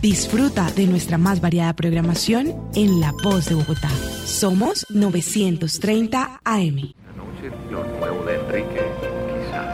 Disfruta de nuestra más variada programación en La Voz de Bogotá. Somos 930 AM. Anoche, lo nuevo de Enrique.